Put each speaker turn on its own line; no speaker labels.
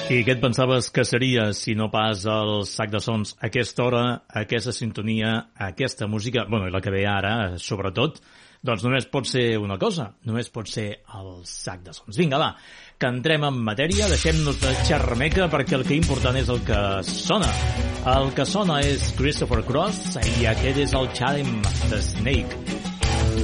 I què et pensaves que seria, si no pas el Sac de Sons, a aquesta hora, a aquesta sintonia, a aquesta música, bueno, i la que ve ara, sobretot, doncs només pot ser una cosa, només pot ser el Sac de Sons. Vinga, va, que entrem en matèria, deixem-nos de xerrameca, perquè el que important és el que sona. El que sona és Christopher Cross, i aquest és el Charm de Snake.